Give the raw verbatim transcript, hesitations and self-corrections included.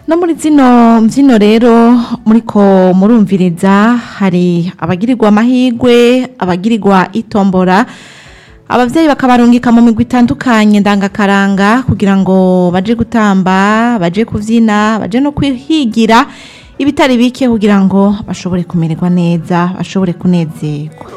no muri zino mbyino rero muriko murumviriza hari abagirirwa amahigwe abagirirwa itombora abavyeyi bakabarungika mu migwi itandukanye ndangakaranga kugira ngo baje gutamba baje kuvyina baje no kwihigira ibitari bike kugira ngo bashobore kumererwa neza bashobore kunezerwa.